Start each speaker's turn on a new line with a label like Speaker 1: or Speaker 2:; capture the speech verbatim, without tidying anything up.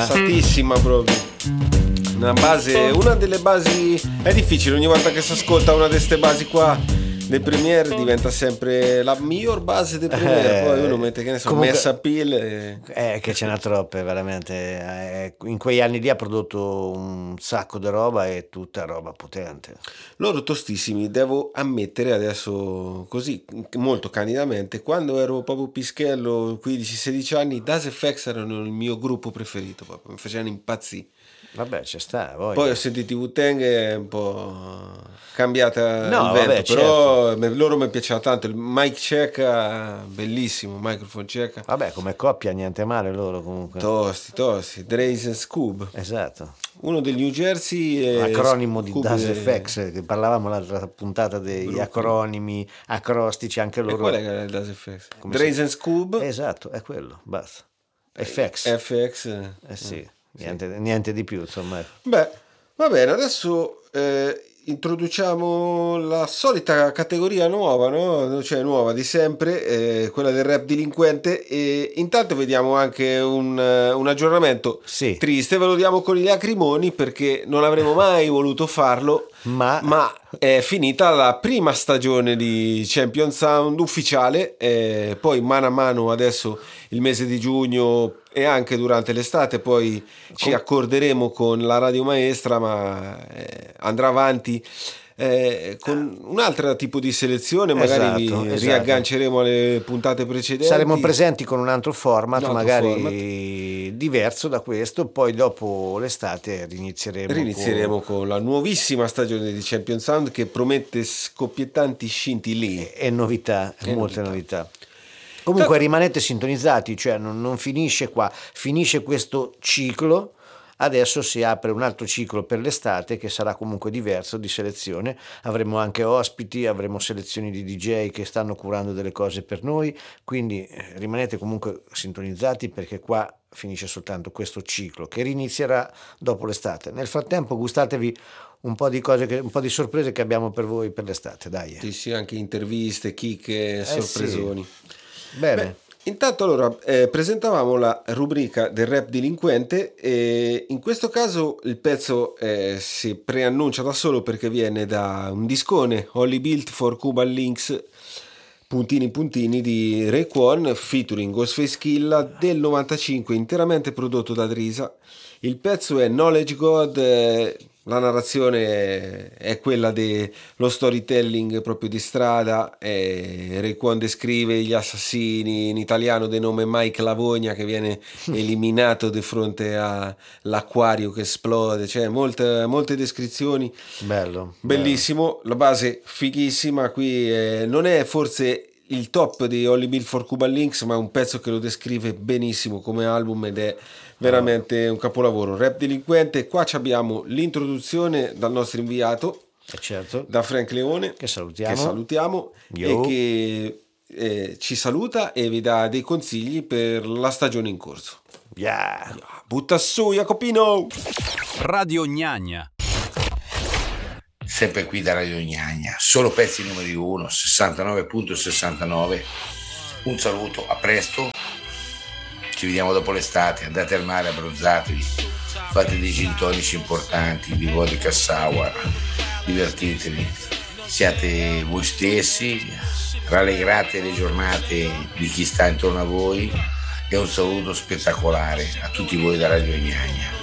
Speaker 1: Rilassatissima proprio. Una base, una delle basi. È difficile, ogni volta che si ascolta una di queste basi qua dei Premiere diventa sempre la miglior base dei Premiere.
Speaker 2: Eh,
Speaker 1: Poi uno mette, che ne so,
Speaker 2: comunque-
Speaker 1: Messa Appeal e...
Speaker 2: Eh, che ce n'ha troppe, veramente. Eh, in quegli anni lì ha prodotto un sacco di roba e tutta roba potente.
Speaker 1: Loro tostissimi, devo ammettere adesso così molto candidamente, quando ero proprio pischello, quindici sedici anni, Das F X erano il mio gruppo preferito, proprio mi facevano impazzire.
Speaker 2: Vabbè, c'è sta, voglia.
Speaker 1: Poi ho sentito i Wu-Tang e è un po' cambiata
Speaker 2: No,
Speaker 1: il vento,
Speaker 2: vabbè,
Speaker 1: però me- loro mi piaceva tanto, il Mike Checa, bellissimo, Microphone Checa,
Speaker 2: Vabbè, come coppia niente male loro comunque.
Speaker 1: tosti, tosti, Dre's and Scoob,
Speaker 2: Esatto.
Speaker 1: uno del New Jersey e
Speaker 2: Acronimo di
Speaker 1: Scoob
Speaker 2: Das
Speaker 1: è-
Speaker 2: F X, che parlavamo l'altra puntata degli
Speaker 1: Brooklyn.
Speaker 2: acronimi, acrostici, anche
Speaker 1: E
Speaker 2: loro.
Speaker 1: qual è che è il Das F X?
Speaker 2: Come
Speaker 1: Dre's
Speaker 2: si-
Speaker 1: and Scoob,
Speaker 2: Esatto, è quello, basta. F X.
Speaker 1: F X.
Speaker 2: Eh sì, niente, niente di più, insomma. ecco.
Speaker 1: Beh, va bene, adesso eh, introduciamo la solita categoria nuova, no? Cioè nuova di sempre, eh, quella del rap delinquente, e intanto vediamo anche un, eh, un aggiornamento
Speaker 2: Sì.
Speaker 1: triste, ve lo diamo con i lacrimoni perché non avremmo mai voluto farlo,
Speaker 2: Ma,
Speaker 1: ma è finita la prima stagione di Champion Sound ufficiale, eh, poi mano a mano adesso il mese di giugno e anche durante l'estate poi ci
Speaker 2: Com-
Speaker 1: accorderemo con la radio maestra, ma eh, andrà avanti eh, con un altro tipo di selezione, magari
Speaker 2: Esatto,
Speaker 1: vi
Speaker 2: esatto.
Speaker 1: riagganceremo alle puntate precedenti.
Speaker 2: saremo presenti con un altro format,
Speaker 1: Un altro
Speaker 2: magari
Speaker 1: format.
Speaker 2: diverso da questo, poi dopo l'estate rinizieremo.
Speaker 1: Rinizieremo con la nuovissima stagione di Champion Sound che promette scoppiettanti
Speaker 2: con-
Speaker 1: scintillini.
Speaker 2: e novità,
Speaker 1: E
Speaker 2: molte
Speaker 1: novità.
Speaker 2: novità. Comunque rimanete sintonizzati, cioè non, non finisce qua, finisce questo ciclo. Adesso si apre un altro ciclo per l'estate che sarà comunque diverso di selezione. Avremo anche ospiti, avremo selezioni di D J che stanno curando delle cose per noi, quindi eh, rimanete comunque sintonizzati perché qua finisce soltanto questo ciclo che rinizierà dopo l'estate. Nel frattempo gustatevi un po' di cose, che, un po' di sorprese che abbiamo per voi per l'estate, dai.
Speaker 1: Sì, sì, anche interviste, chicche,
Speaker 2: Eh
Speaker 1: sorpresoni.
Speaker 2: Bene.
Speaker 1: Beh, intanto allora eh, presentavamo la rubrica del rap delinquente e in questo caso il pezzo eh, si preannuncia da solo perché viene da un discone Holly Built for Cuban Links puntini puntini di Raekwon featuring Ghostface Killah del novantacinque, interamente prodotto da Drisa. Il pezzo è Knowledge God, eh, la narrazione è quella dello storytelling proprio di strada, eh, Raekwon descrive gli assassini in italiano di nome Mike Lavogna che viene eliminato di fronte all'acquario che esplode, cioè molte, molte descrizioni.
Speaker 2: Bello.
Speaker 1: Bellissimo, la base fighissima, qui eh, non è forse il top di Holly Built for Cuban Links, ma è un pezzo che lo descrive benissimo come album ed è veramente un capolavoro. Rap delinquente, qua ci abbiamo l'introduzione dal nostro inviato,
Speaker 2: Eh, certo.
Speaker 1: da Frank Leone,
Speaker 2: Che salutiamo.
Speaker 1: che salutiamo
Speaker 2: Yo.
Speaker 1: e che eh, ci saluta e vi dà dei consigli per la stagione in corso.
Speaker 2: Yeah.
Speaker 1: Butta su Jacopino!
Speaker 3: Radio Gnagna.
Speaker 4: Sempre qui da Radio Gnagna, solo pezzi numero uno, sessantanove virgola sessantanove. Un saluto, a presto, ci vediamo dopo l'estate, andate al mare, abbronzatevi, fate dei gin tonici importanti, di vodka sour, divertitevi, siate voi stessi, rallegrate le giornate di chi sta intorno a voi e un saluto spettacolare a tutti voi da Radio Gnagna.